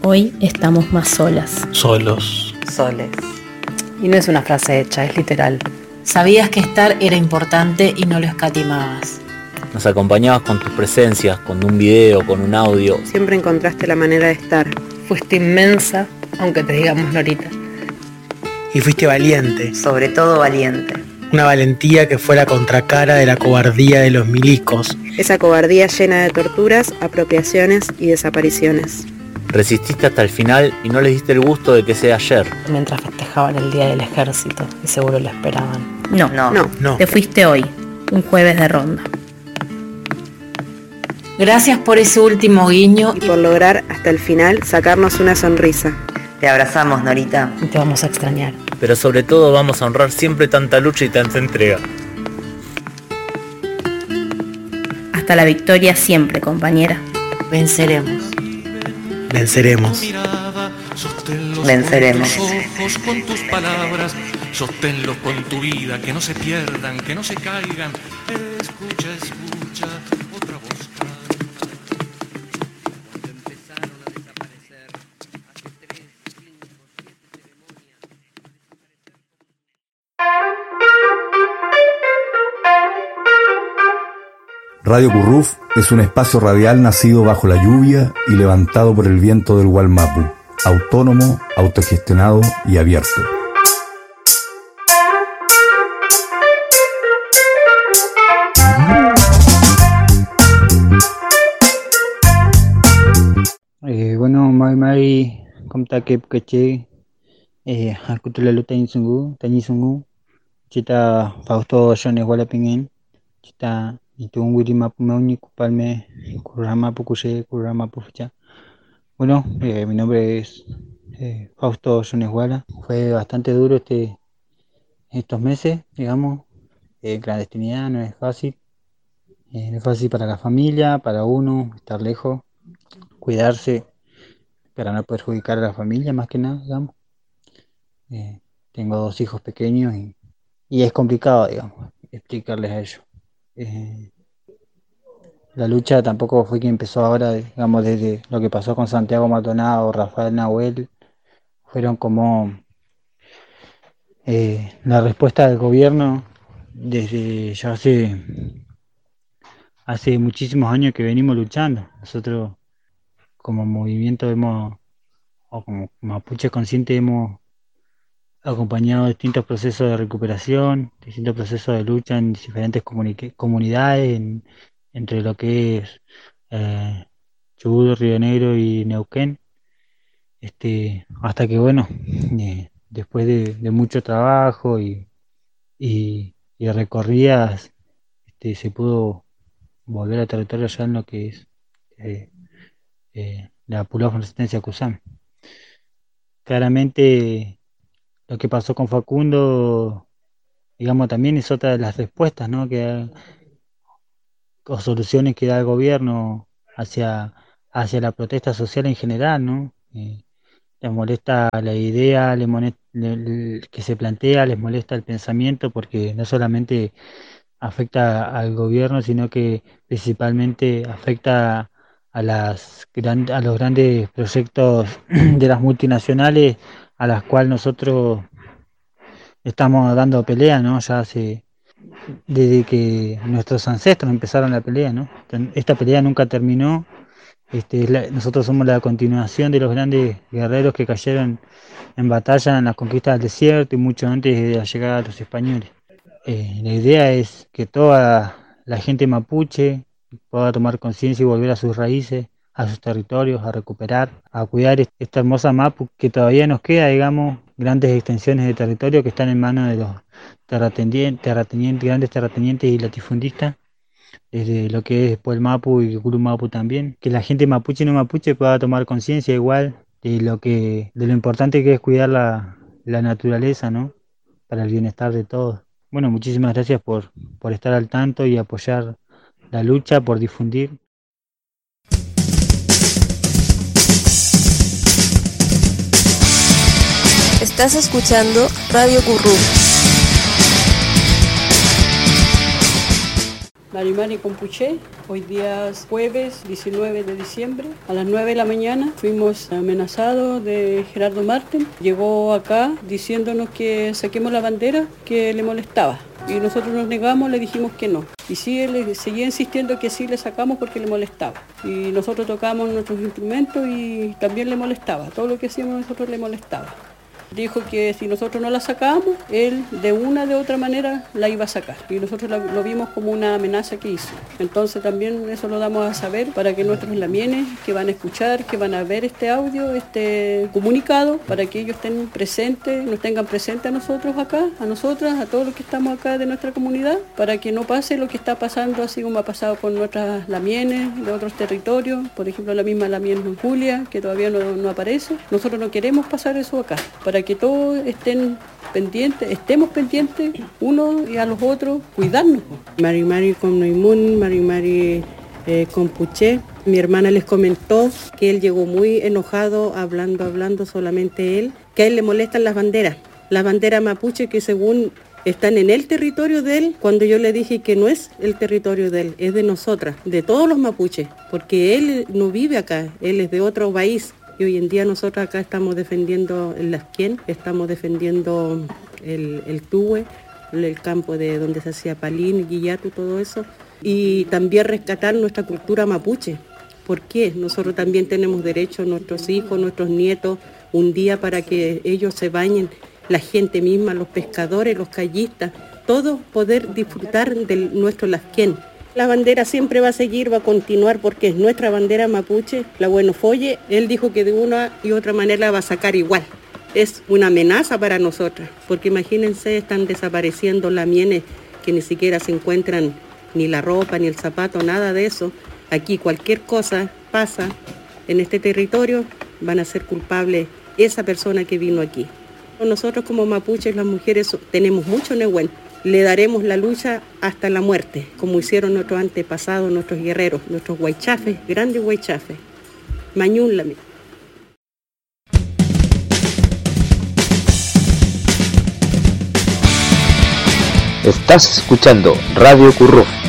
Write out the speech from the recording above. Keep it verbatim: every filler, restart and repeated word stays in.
Hoy estamos más solas. Solos. Soles. Y no es una frase hecha, es literal. Sabías que estar era importante y no lo escatimabas. Nos acompañabas con tus presencias, con un video, con un audio. Siempre encontraste la manera de estar. Fuiste inmensa, aunque te digamos Norita. Y fuiste valiente. Sobre todo valiente. Una valentía que fue la contracara de la cobardía de los milicos. Esa cobardía llena de torturas, apropiaciones y desapariciones. Resististe hasta el final y no les diste el gusto de que sea ayer. Mientras festejaban el Día del Ejército, y seguro lo esperaban. No, No. No. No. te fuiste hoy, un jueves de ronda. Gracias por ese último guiño Y por lograr hasta el final sacarnos una sonrisa. Te abrazamos, Norita. Y te vamos a extrañar. Pero sobre todo vamos a honrar siempre tanta lucha y tanta entrega. Hasta la victoria siempre, compañera. venceremos. Venceremos. Venceremos. Ojos con tus palabras, sosténlos con tu vida, que no se pierdan, que no se caigan. Escucha, escucha, otra voz canta. Cuando empezaron a desaparecer, hace tres, cinco, siete ceremonias. Radio Curruf es un espacio radial nacido bajo la lluvia y levantado por el viento del Gualmapu, autónomo, autogestionado y abierto. Eh, bueno, mai mai komta kep kece eh aku terlalu tanya sungguh, tanya sungguh. Cita Fausto Jones wala pingin. Cita itunggu di mapu mauni kupalme kurama pukuse kurama pufucha. Bueno, eh, mi nombre es eh, Fausto Jones Wala. Fue bastante duro este estos meses, digamos. En clandestinidad no es fácil. Eh, no es fácil para la familia, para uno, estar lejos, cuidarse para no perjudicar a la familia más que nada, digamos. Eh, tengo dos hijos pequeños y, y es complicado, digamos, explicarles a ellos. Eh, la lucha tampoco fue que empezó ahora, digamos, desde lo que pasó con Santiago Maldonado, Rafael Nahuel, fueron como eh, la respuesta del gobierno desde ya hace, hace muchísimos años que venimos luchando. Nosotros como movimiento hemos, o como Mapuche Consciente, hemos acompañado distintos procesos de recuperación, distintos procesos de lucha en diferentes comuni- comunidades, en, entre lo que es eh, Chubut, Río Negro y Neuquén, este, hasta que bueno, eh, después de, de mucho trabajo y, y, y recorridas, este, se pudo volver a territorio allá en lo que es eh, eh, la Pulao Resistencia Cusam. Claramente lo que pasó con Facundo, digamos, también es otra de las respuestas, ¿no? Que, o soluciones que da el gobierno hacia, hacia la protesta social en general, ¿no? Eh, les molesta la idea, les molesta, le, le, que se plantea, les molesta el pensamiento, porque no solamente afecta al gobierno, sino que principalmente afecta a, las gran, a los grandes proyectos de las multinacionales a las cuales nosotros estamos dando pelea, ¿no? Ya hace, desde que nuestros ancestros empezaron la pelea, ¿no? Esta pelea nunca terminó. Este, la, nosotros somos la continuación de los grandes guerreros que cayeron en batalla en las conquistas del desierto y mucho antes de la llegada de los españoles. Eh, la idea es que toda la gente mapuche pueda tomar conciencia y volver a sus raíces, a sus territorios, a recuperar, a cuidar esta hermosa Mapu que todavía nos queda, digamos, grandes extensiones de territorio que están en manos de los terratenientes, terratenientes, grandes terratenientes y latifundistas, desde lo que es después el Mapu y el Guru Mapu también, que la gente mapuche y no mapuche pueda tomar conciencia igual de lo que, de lo importante que es cuidar la, la naturaleza, ¿no? Para el bienestar de todos. Bueno, muchísimas gracias por, por estar al tanto y apoyar la lucha, por difundir. Estás escuchando Radio Curruf. Marimari Compuché. Hoy día es jueves diecinueve de diciembre. A las nueve de la mañana fuimos amenazados de Gerardo Marten. Llegó acá diciéndonos que saquemos la bandera que le molestaba. Y nosotros nos negamos, le dijimos que no. Y sí, él seguía insistiendo que sí le sacamos porque le molestaba. Y nosotros tocábamos nuestros instrumentos y también le molestaba. Todo lo que hacíamos nosotros le molestaba. Dijo que si nosotros no la sacábamos, él de una de otra manera la iba a sacar. Y nosotros la, lo vimos como una amenaza que hizo. Entonces también eso lo damos a saber para que nuestros lamienes que van a escuchar, que van a ver este audio, este comunicado, para que ellos estén presentes, nos tengan presentes a nosotros acá, a nosotras, a todos los que estamos acá de nuestra comunidad, para que no pase lo que está pasando, así como ha pasado con nuestras lamienes de otros territorios, por ejemplo la misma lamien Julia, que todavía no, no aparece. Nosotros no queremos pasar eso acá, para que todos estén pendientes, estemos pendientes unos y a los otros, cuidarnos. Marimari con Noimun, Marimari eh, con Puché. Mi hermana les comentó que él llegó muy enojado, hablando, hablando solamente él, que a él le molestan las banderas, las banderas mapuche que según están en el territorio de él, cuando yo le dije que no es el territorio de él, es de nosotras, de todos los mapuches, porque él no vive acá, él es de otro país. Y hoy en día nosotros acá estamos defendiendo el Lasquén, estamos defendiendo el, el Tuwe, el campo de donde se hacía Palín, Guillatu, todo eso. Y también rescatar nuestra cultura mapuche. ¿Por qué? Nosotros también tenemos derecho, nuestros hijos, nuestros nietos, un día para que ellos se bañen, la gente misma, los pescadores, los callistas, todos poder disfrutar de nuestro Lasquén. La bandera siempre va a seguir, va a continuar porque es nuestra bandera mapuche, la Buenofolle. Él dijo que de una y otra manera la va a sacar igual. Es una amenaza para nosotras, porque imagínense, están desapareciendo lamienes que ni siquiera se encuentran ni la ropa, ni el zapato, nada de eso. Aquí cualquier cosa pasa en este territorio, van a ser culpables esa persona que vino aquí. Nosotros como mapuches, las mujeres, tenemos mucho nehuen. Le daremos la lucha hasta la muerte, como hicieron nuestros antepasados, nuestros guerreros, nuestros huaychafes, grandes huaychafes. Mañúnlame. Estás escuchando Radio Curruf.